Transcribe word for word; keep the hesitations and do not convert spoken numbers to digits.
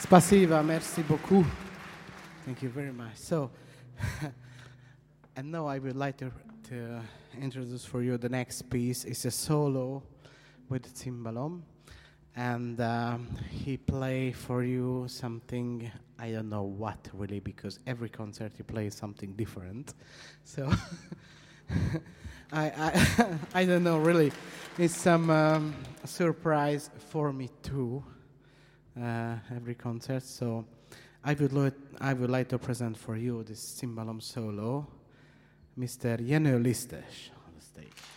Spasiba, merci beaucoup. Thank you very much. So, and now I would like to, to introduce for you the next piece. It's a solo with cimbalom. And um, he play for you something, I don't know what really, because every concert he plays something different. So I, I, I don't know really. It's some um, surprise for me too, uh, every concert. So I would, lo- I would like to present for you this cimbalom solo, Mister Jenő Lisztes on the stage.